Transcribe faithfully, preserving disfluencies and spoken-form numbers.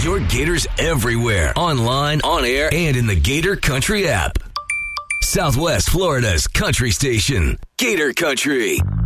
Your Gators everywhere. Online, on air, and in the Gator Country app. Southwest Florida's country station. Gator Country.